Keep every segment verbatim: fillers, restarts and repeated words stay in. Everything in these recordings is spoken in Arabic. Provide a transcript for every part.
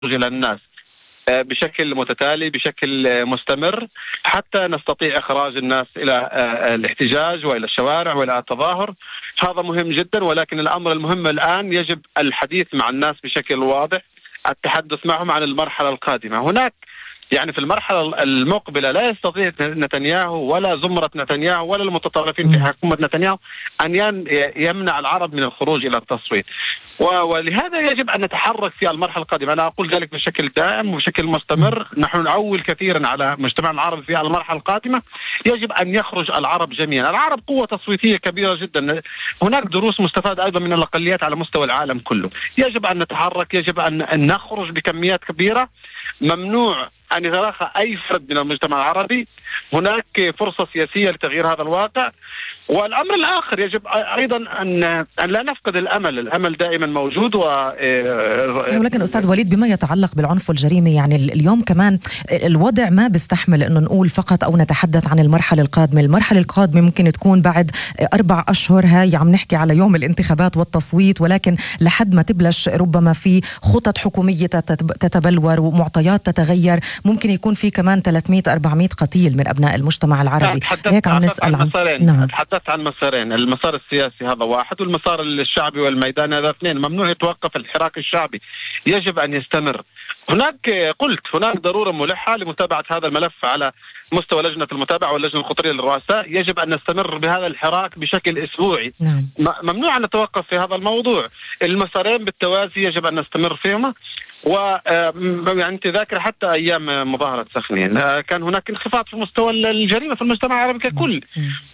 إلى الناس بشكل متتالي بشكل مستمر حتى نستطيع إخراج الناس إلى الاحتجاج وإلى الشوارع وإلى التظاهر. هذا مهم جدا، ولكن الأمر المهم الآن يجب الحديث مع الناس بشكل واضح، التحدث معهم عن المرحلة القادمة. هناك يعني في المرحلة المقبلة لا يستطيع نتنياهو ولا زمرة نتنياهو ولا المتطرفين في حكومة نتنياهو أن يمنع العرب من الخروج إلى التصويت، ولهذا يجب أن نتحرك في المرحلة القادمة. أنا أقول ذلك بشكل دائم وبشكل مستمر. نحن نعول كثيرا على مجتمع العرب في المرحلة القادمة. يجب أن يخرج العرب جميعا. العرب قوة تصويتية كبيرة جدا، هناك دروس مستفادة أيضا من الأقليات على مستوى العالم كله. يجب أن نتحرك، يجب أن نخرج بكميات كبيرة. ممنوع أن يتراخى أي فرد من المجتمع العربي. هناك فرصة سياسية لتغيير هذا الواقع. والأمر الآخر يجب أيضا أن أن لا نفقد الأمل. الأمل دائما موجود. و ولكن أستاذ وليد، بما يتعلق بالعنف والجريمة، يعني اليوم كمان الوضع ما بيستحمل أنه نقول فقط أو نتحدث عن المرحلة القادمة. المرحلة القادمة ممكن تكون بعد أربع أشهر، هاي عم نحكي على يوم الانتخابات والتصويت، ولكن لحد ما تبلش ربما في خطط حكومية تتبلور ومعطيات تتغير، ممكن يكون في كمان ثلاثمئة أربعمئة قتيل من أبناء المجتمع العربي. هيك عم نسأل عن نعم. تحدثت عن مسارين، المسار السياسي هذا واحد، والمسار الشعبي والميداني هذا اثنين. ممنوع يتوقف الحراك الشعبي، يجب أن يستمر. هناك قلت هناك ضرورة ملحة لمتابعة هذا الملف على مستوى لجنة المتابعة واللجنة الخطرية للرؤساء. يجب أن نستمر بهذا الحراك بشكل أسبوعي. نعم. ممنوع أن نتوقف في هذا الموضوع. المسارين بالتوازي يجب أن نستمر فيهما. و يعني انت ذاكر حتى ايام مظاهره سخنين كان هناك انخفاض في مستوى الجريمه في المجتمع العربي ككل،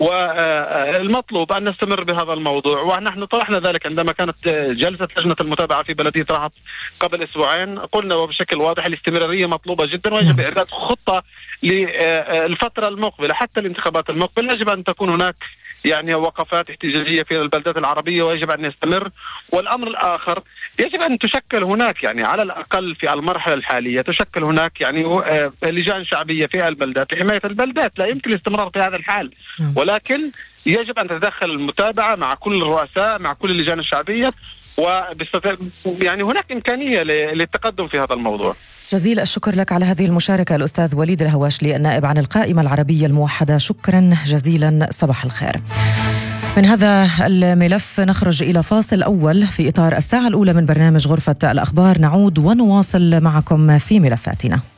والمطلوب ان نستمر بهذا الموضوع. ونحن طرحنا ذلك عندما كانت جلسه لجنه المتابعه في بلديه رهط قبل اسبوعين. قلنا وبشكل واضح الاستمراريه مطلوبه جدا، ويجب اعداد خطه للفتره المقبله حتى الانتخابات المقبله. يجب ان تكون هناك يعني وقفات احتجاجية في البلدات العربية، ويجب أن يستمر. والأمر الآخر يجب أن تشكل هناك يعني على الأقل في المرحلة الحالية تشكل هناك يعني لجان شعبية في البلدات لحماية البلدات. لا يمكن الاستمرار في هذا الحال، ولكن يجب أن تتدخل المتابعة مع كل الرؤساء مع كل اللجان الشعبية، وبست... يعني هناك إمكانية للتقدم في هذا الموضوع. جزيل الشكر لك على هذه المشاركة الأستاذ وليد الهواشلي النائب عن القائمة العربية الموحدة. شكرا جزيلا، صباح الخير. من هذا الملف نخرج إلى فاصل أول في إطار الساعة الأولى من برنامج غرفة الأخبار. نعود ونواصل معكم في ملفاتنا.